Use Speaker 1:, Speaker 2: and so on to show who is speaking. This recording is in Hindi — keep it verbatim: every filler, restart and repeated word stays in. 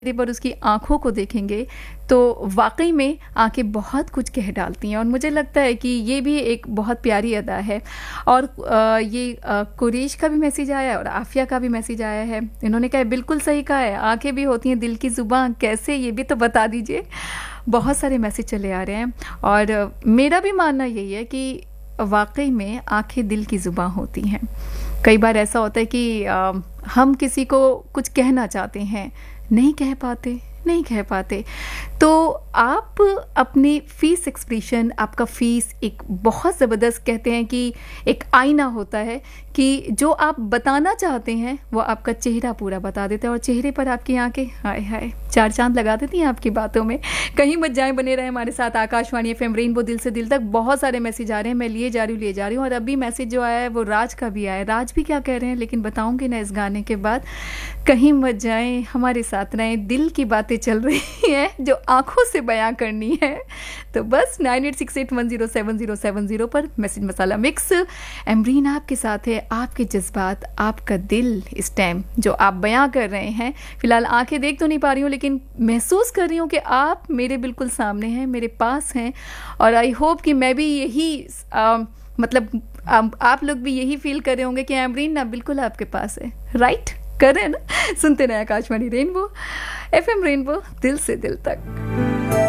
Speaker 1: चेहरे पर उसकी आँखों को देखेंगे तो वाक़ई में आँखें बहुत कुछ कह डालती हैं और मुझे लगता है कि ये भी एक बहुत प्यारी अदा है। और अ, ये अ, कुरैश का भी मैसेज आया है और आफ़िया का भी मैसेज आया है। इन्होंने कहा बिल्कुल सही कहा है, आँखें भी होती हैं दिल की ज़ुबान, कैसे ये भी तो बता दीजिए। बहुत सारे मैसेज चले आ रहे हैं और अ, मेरा भी मानना यही है कि वाक़ई में आँखें दिल की ज़ुबान होती हैं। कई बार ऐसा होता है कि अ, हम किसी को कुछ कहना चाहते हैं, नहीं कह पाते नहीं कह पाते तो आप अपनी फेस एक्सप्रेशन, आपका फेस एक बहुत ज़बरदस्त, कहते हैं कि एक आईना होता है कि जो आप बताना चाहते हैं वो आपका चेहरा पूरा बता देता है और चेहरे पर आपकी आंखें हाय हाय चार चांद लगा देती हैं आपकी बातों में। कहीं मत जाएं, बने रहें हमारे साथ। आकाशवाणी एफएम रेनबो, दिल से दिल तक। बहुत सारे मैसेज आ रहे हैं, मैं लिए जा रही हूँ लिए जा रही हूँ और अभी मैसेज जो आया है वो राज का भी आया है। राज भी क्या कह रहे हैं लेकिन बताऊंगी ना इस गाने के बाद। कहीं मत जाएं, हमारे साथ रहें, दिल की बातें चल रही हैं जो आंखों से बयां करनी है। तो बस nine eight six eight one zero seven zero seven zero पर मैसेज मसाला मिक्स। एमरीन आपके साथ है, आपके जज्बात, आपका दिल इस टाइम जो आप बयां कर रहे हैं। फिलहाल आंखें देख तो नहीं पा रही हूँ लेकिन महसूस कर रही हूँ कि आप मेरे बिल्कुल सामने हैं, मेरे पास हैं और आई होप कि मैं भी यही आ, मतलब आ, आप लोग भी यही फील कर रहे होंगे कि एमरीन ना बिल्कुल आपके पास है। राइट कर रहे हैं ना। सुनते रहे आकाशवाणी रेनबो, एफएम रेनबो, दिल से दिल तक।